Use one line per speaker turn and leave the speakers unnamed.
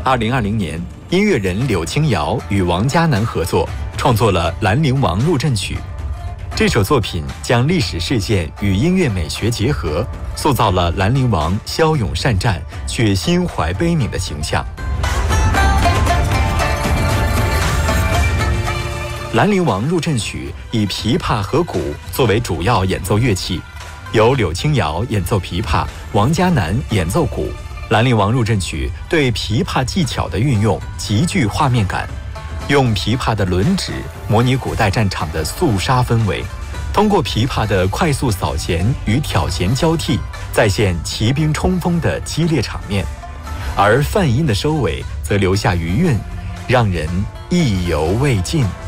2020年，音乐人柳青瑶与王嘉男合作，创作了《兰陵王入阵曲》。这首作品将历史事件与音乐美学结合，塑造了兰陵王骁勇善战却心怀悲悯的形象。《兰陵王入阵曲》以琵琶和鼓作为主要演奏乐器，由柳青瑶演奏琵琶，王嘉男演奏鼓。《兰陵王入阵曲》对琵琶技巧的运用极具画面感，用琵琶的轮指模拟古代战场的肃杀氛围，通过琵琶的快速扫弦与挑弦交替，再现骑兵冲锋的激烈场面，而泛音的收尾则留下余韵，让人意犹未尽。